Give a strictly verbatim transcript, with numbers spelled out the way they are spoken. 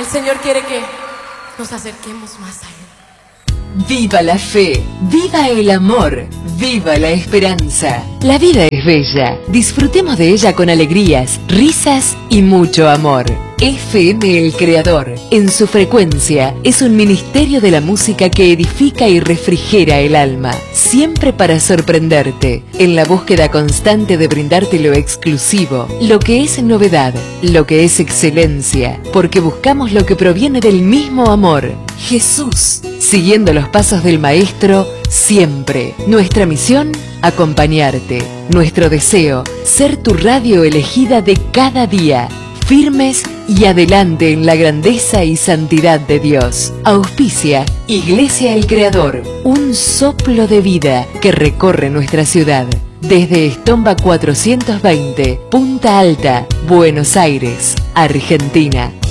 El Señor quiere que nos acerquemos más a Él. Viva la fe, viva el amor, viva la esperanza. La vida es bella, disfrutemos de ella con alegrías, risas y mucho amor. F M El Creador, en su frecuencia, es un ministerio de la música que edifica y refrigera el alma, siempre para sorprenderte, en la búsqueda constante de brindarte lo exclusivo, lo que es novedad, lo que es excelencia, porque buscamos lo que proviene del mismo amor, Jesús, siguiendo los pasos del Maestro, siempre. Nuestra misión, acompañarte. Nuestro deseo, ser tu radio elegida de cada día. Firmes y adelante en la grandeza y santidad de Dios. Auspicia Iglesia El Creador, un soplo de vida que recorre nuestra ciudad. Desde Estomba cuatrocientos veinte, Punta Alta, Buenos Aires, Argentina.